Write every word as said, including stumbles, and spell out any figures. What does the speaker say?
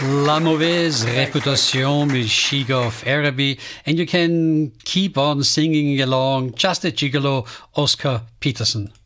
La mauvaise réputation with Shigoff Araby, and you can keep on singing along just a gigolo Oscar Peterson.